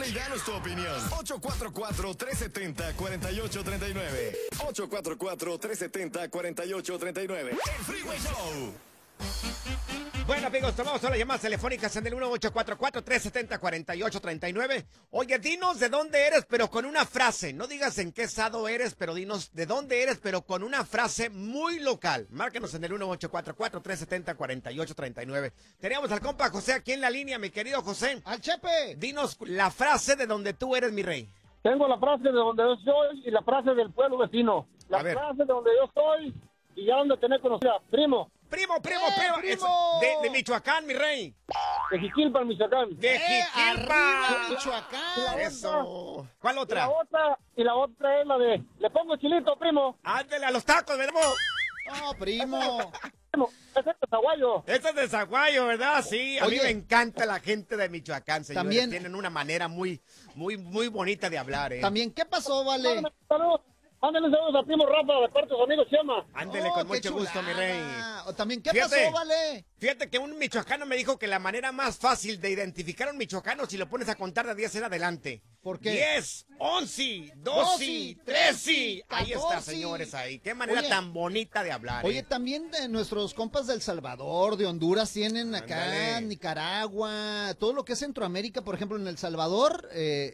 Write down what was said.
Habla y danos tu opinión. 844-370-4839. 844-370-4839. El Freeway Show. Bueno, amigos, tomamos las llamadas telefónicas en el 1844-370-4839. Oye, dinos de dónde eres, pero con una frase. No digas en qué estado eres, pero dinos de dónde eres, pero con una frase muy local. Márquenos en el 1844-370-4839. Teníamos al compa José aquí en la línea, mi querido José. ¡Al Chepe! Dinos la frase de donde tú eres, mi rey. Tengo la frase de donde yo soy y la frase del pueblo vecino. La frase de donde yo soy y ya donde tenés conocida. Primo. Primo. primo. De Michoacán, mi rey. De Jiquilpan, Michoacán. De Jiquilpan. Arriba, Michoacán. Eso. ¿Cuál otra? Y la otra es la de, le pongo chilito, primo. Ándale a los tacos, ¿verdad? No, primo. Ese es de Zaguayo. Este es de Zaguayo, ¿verdad? Sí, a mí me encanta la gente de Michoacán, señores. También tienen una manera muy bonita de hablar, ¿eh? También, ¿qué pasó, Vale? Mándale saludos a primo Rafa de parte de su amigo Chema. Ándele con mucho gusto, mi rey. O también, ¿qué pasó, Vale? Fíjate que un michoacano me dijo que la manera más fácil de identificar a un michoacano si lo pones a contar de 10 en adelante. ¿Por qué? 10, 11, 12, 13. Ahí está, 14. señores, ahí. Qué manera tan bonita de hablar. Oye, también nuestros compas de El Salvador, de Honduras, tienen acá, Ándale. Nicaragua, todo lo que es Centroamérica, por ejemplo, en El Salvador,